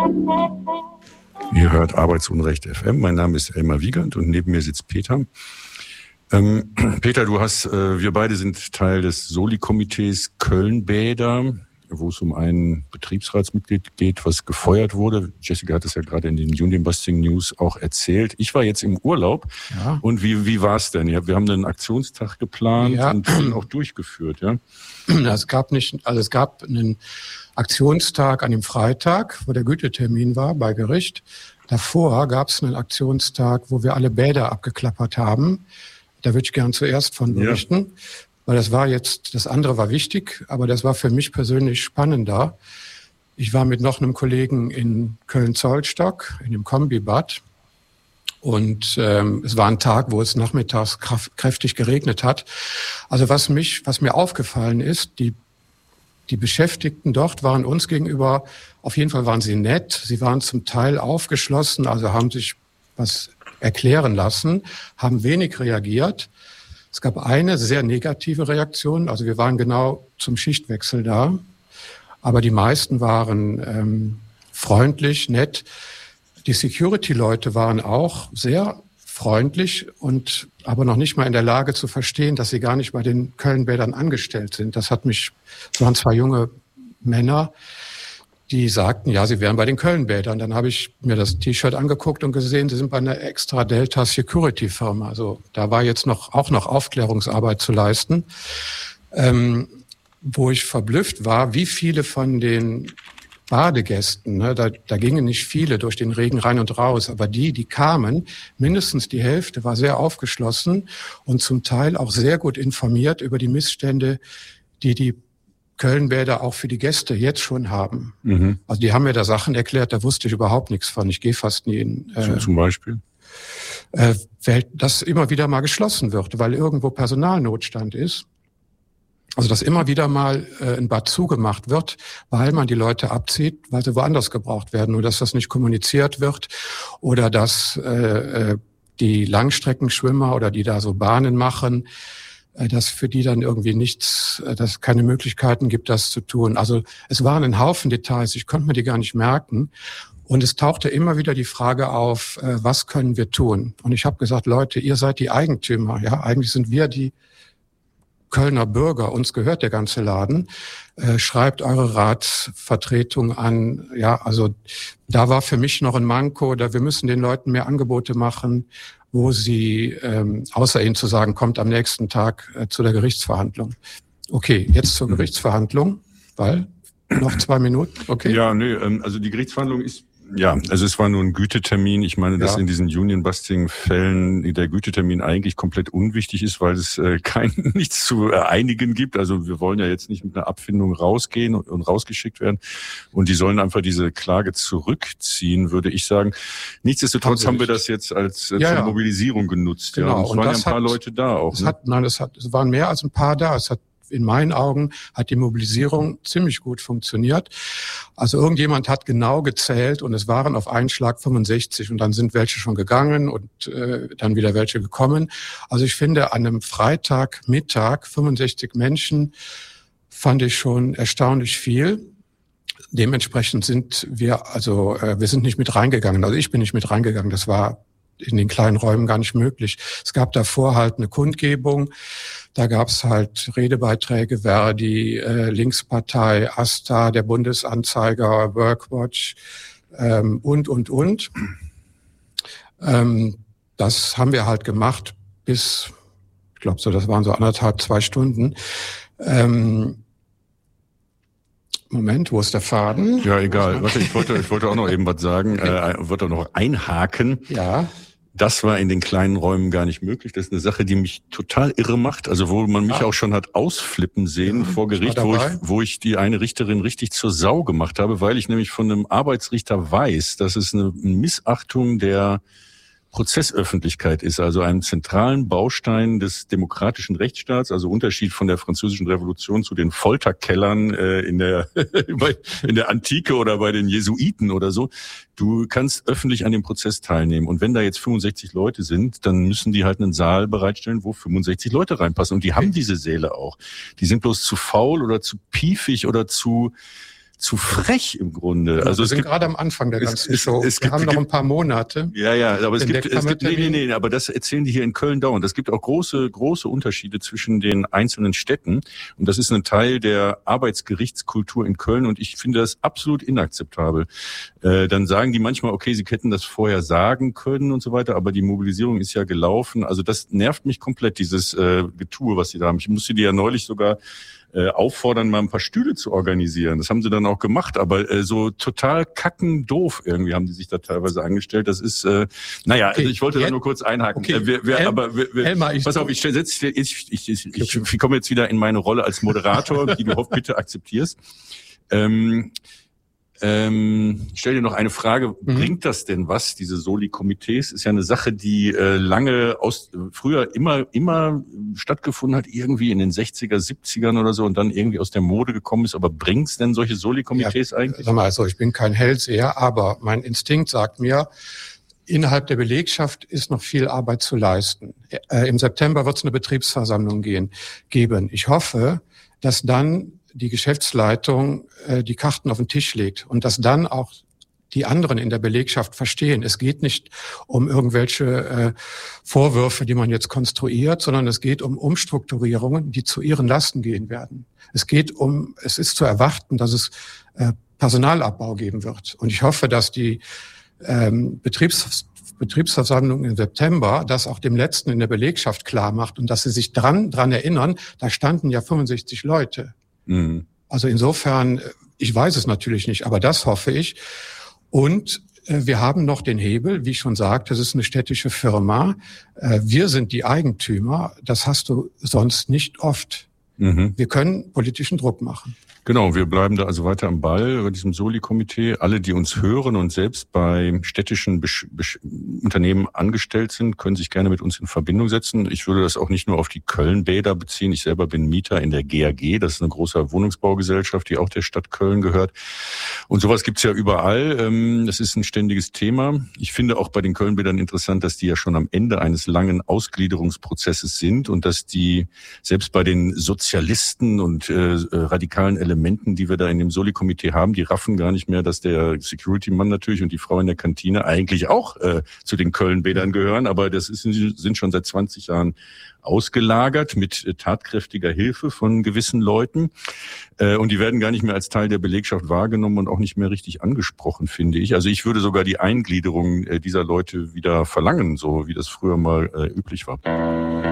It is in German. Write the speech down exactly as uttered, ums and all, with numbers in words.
Ihr hört Arbeitsunrecht F M. Mein Name ist Elmar Wiegand und neben mir sitzt Peter. Ähm, Peter, du hast, äh, wir beide sind Teil des Soli-Komitees Köln-Bäder, wo es um ein Betriebsratsmitglied geht, was gefeuert wurde. Jessica hat es ja gerade in den Union Busting News auch erzählt. Ich war jetzt im Urlaub. Ja. Und wie, wie war es denn? Ja, wir haben einen Aktionstag geplant ja. und den auch durchgeführt. Ja? Es gab nicht, also es gab einen Aktionstag an dem Freitag, wo der Gütetermin war bei Gericht. Davor gab es einen Aktionstag, wo wir alle Bäder abgeklappert haben. Da würde ich gern zuerst von berichten. Ja. Weil das war jetzt, das andere war wichtig, aber das war für mich persönlich spannender. Ich war mit noch einem Kollegen in Köln-Zollstock, in dem Kombibad. Und ähm, es war ein Tag, wo es nachmittags kraft, kräftig geregnet hat. Also was mich, was mir aufgefallen ist, die, die Beschäftigten dort waren uns gegenüber, auf jeden Fall waren sie nett. Sie waren zum Teil aufgeschlossen, also haben sich was erklären lassen, haben wenig reagiert. Es gab eine sehr negative Reaktion, also wir waren genau zum Schichtwechsel da, aber die meisten waren ähm, freundlich, nett. Die Security-Leute waren auch sehr freundlich und aber noch nicht mal in der Lage zu verstehen, dass sie gar nicht bei den Köln-Bädern angestellt sind. Das hat mich, es waren zwei junge Männer, die sagten, ja, sie wären bei den Köln-Bädern. Dann habe ich mir das T-Shirt angeguckt und gesehen, sie sind bei einer Extra Delta Security Firma. Also da war jetzt noch auch noch Aufklärungsarbeit zu leisten. Ähm, wo ich verblüfft war, wie viele von den Badegästen, ne, da, da gingen nicht viele durch den Regen rein und raus, aber die, die kamen, mindestens die Hälfte war sehr aufgeschlossen und zum Teil auch sehr gut informiert über die Missstände, die die Köln-Bäder auch für die Gäste jetzt schon haben. Mhm. Also die haben mir da Sachen erklärt, da wusste ich überhaupt nichts von. Ich gehe fast nie in... Äh, Zum Beispiel? Äh, dass immer wieder mal geschlossen wird, weil irgendwo Personalnotstand ist. Also dass immer wieder mal äh, ein Bad zugemacht wird, weil man die Leute abzieht, weil sie woanders gebraucht werden. Nur dass das nicht kommuniziert wird oder dass äh, die Langstreckenschwimmer oder die da so Bahnen machen, dass für die dann irgendwie nichts, dass es keine Möglichkeiten gibt, das zu tun. Also es waren ein Haufen Details, ich konnte mir die gar nicht merken. Und es tauchte immer wieder die Frage auf, was können wir tun? Und ich habe gesagt, Leute, ihr seid die Eigentümer. Ja, eigentlich sind wir die Kölner Bürger, uns gehört der ganze Laden. Äh, schreibt eure Ratsvertretung an. Ja, also da war für mich noch ein Manko, da wir müssen den Leuten mehr Angebote machen, wo sie, ähm, außer ihnen zu sagen, kommt am nächsten Tag äh, zu der Gerichtsverhandlung. Okay, jetzt zur Gerichtsverhandlung, weil noch zwei Minuten, okay? Ja, nee, ähm, also die Gerichtsverhandlung ist, ja, also es war nur ein Gütetermin. Ich meine, dass ja. in diesen Union-Busting-Fällen der Gütetermin eigentlich komplett unwichtig ist, weil es äh, kein nichts zu äh, einigen gibt. Also wir wollen ja jetzt nicht mit einer Abfindung rausgehen und, und rausgeschickt werden. Und die sollen einfach diese Klage zurückziehen, würde ich sagen. Nichtsdestotrotz haben, haben wir das jetzt als äh, ja, zur ja. Mobilisierung genutzt. Genau. Ja. Und es und waren das ja ein paar hat, Leute da auch. Es ne? hat, nein, es, hat, es waren mehr als ein paar da. Es hat in meinen Augen hat die Mobilisierung ziemlich gut funktioniert. Also irgendjemand hat genau gezählt und es waren auf einen Schlag fünfundsechzig und dann sind welche schon gegangen und äh, dann wieder welche gekommen. Also ich finde, an einem Freitagmittag fünfundsechzig Menschen fand ich schon erstaunlich viel. Dementsprechend sind wir, also äh, wir sind nicht mit reingegangen. Also ich bin nicht mit reingegangen. Das war in den kleinen Räumen gar nicht möglich. Es gab davor halt eine Kundgebung. Da gab es halt Redebeiträge, Verdi, äh, Linkspartei, AStA, der Bundesanzeiger, Workwatch ähm, und, und, und. Ähm, das haben wir halt gemacht bis, ich glaube so, das waren so anderthalb, zwei Stunden. Ähm, Moment, wo ist der Faden? Ja, egal. Warte, ich wollte, ich wollte auch noch eben was sagen, äh, wollte auch noch einhaken. Ja. Das war in den kleinen Räumen gar nicht möglich. Das ist eine Sache, die mich total irre macht. Also wo man mich ah. auch schon hat ausflippen sehen ja, vor Gericht, wo ich, wo ich die eine Richterin richtig zur Sau gemacht habe, weil ich nämlich von einem Arbeitsrichter weiß, dass es eine Missachtung der Prozessöffentlichkeit ist, also einem zentralen Baustein des demokratischen Rechtsstaats, also Unterschied von der Französischen Revolution zu den Folterkellern äh, in der in der Antike oder bei den Jesuiten oder so. Du kannst öffentlich an dem Prozess teilnehmen und wenn da jetzt fünfundsechzig Leute sind, dann müssen die halt einen Saal bereitstellen, wo fünfundsechzig Leute reinpassen und die haben diese Säle auch. Die sind bloß zu faul oder zu piefig oder zu zu frech im Grunde. Ja, also wir es sind gibt, gerade am Anfang der ganzen es, Show. Es, es wir gibt, haben noch gibt, ein paar Monate. Ja, ja, aber es gibt, es gibt nee, nee, nee, aber das erzählen die hier in Köln dauernd. Es gibt auch große, große Unterschiede zwischen den einzelnen Städten. Und das ist ein Teil der Arbeitsgerichtskultur in Köln. Und ich finde das absolut inakzeptabel. Äh, dann sagen die manchmal, okay, sie hätten das vorher sagen können und so weiter, aber die Mobilisierung ist ja gelaufen. Also das nervt mich komplett, dieses äh, Getue, was sie da haben. Ich musste die ja neulich sogar äh, auffordern, mal ein paar Stühle zu organisieren. Das haben sie dann auch gemacht, aber äh, so total kackendoof irgendwie haben die sich da teilweise angestellt. Das ist, äh, naja, okay, also ich wollte da nur kurz einhaken. Okay. Äh, wer, wer, El- aber wer, wer, Elmar, ich pass auf, ich setze ich, ich, ich, ich, ich komme jetzt wieder in meine Rolle als Moderator, die du hoff, bitte akzeptierst. Ähm, Ähm, ich stelle dir noch eine Frage. Mhm. Bringt das denn was, diese Soli-Komitees? Ist ja eine Sache, die äh, lange aus früher immer immer stattgefunden hat, irgendwie in den sechziger, siebzigern oder so und dann irgendwie aus der Mode gekommen ist. Aber bringt's denn solche Soli-Komitees ja, eigentlich? Sag mal, also ich bin kein Hellseher, aber mein Instinkt sagt mir, innerhalb der Belegschaft ist noch viel Arbeit zu leisten. Äh, Im September wird es eine Betriebsversammlung gehen, geben. Ich hoffe, dass dann die Geschäftsleitung äh, die Karten auf den Tisch legt und dass dann auch die anderen in der Belegschaft verstehen. Es geht nicht um irgendwelche äh, Vorwürfe, die man jetzt konstruiert, sondern es geht um Umstrukturierungen, die zu ihren Lasten gehen werden. Es geht um, es ist zu erwarten, dass es äh, Personalabbau geben wird. Und ich hoffe, dass die ähm, Betriebs Betriebsversammlung im September das auch dem Letzten in der Belegschaft klar macht und dass sie sich dran, dran erinnern, da standen ja fünfundsechzig Leute. Mhm. Also insofern, ich weiß es natürlich nicht, aber das hoffe ich. Und äh, wir haben noch den Hebel, wie ich schon sagte, es ist eine städtische Firma. Äh, wir sind die Eigentümer, das hast du sonst nicht oft. Mhm. Wir können politischen Druck machen. Genau, wir bleiben da also weiter am Ball bei diesem Soli-Komitee. Alle, die uns hören und selbst bei städtischen Besch- Besch- Unternehmen angestellt sind, können sich gerne mit uns in Verbindung setzen. Ich würde das auch nicht nur auf die Köln-Bäder beziehen. Ich selber bin Mieter in der G A G. Das ist eine große Wohnungsbaugesellschaft, die auch der Stadt Köln gehört. Und sowas gibt's ja überall. Das ist ein ständiges Thema. Ich finde auch bei den Köln-Bädern interessant, dass die ja schon am Ende eines langen Ausgliederungsprozesses sind und dass die selbst bei den Sozialisten und äh, radikalen Elementen Elementen, die wir da in dem Soli-Komitee haben, die raffen gar nicht mehr, dass der Security-Mann natürlich und die Frau in der Kantine eigentlich auch äh, zu den Köln-Bädern gehören, aber das ist, sind schon seit zwanzig Jahren ausgelagert mit äh, tatkräftiger Hilfe von gewissen Leuten äh, und die werden gar nicht mehr als Teil der Belegschaft wahrgenommen und auch nicht mehr richtig angesprochen, finde ich. Also ich würde sogar die Eingliederung äh, dieser Leute wieder verlangen, so wie das früher mal äh, üblich war.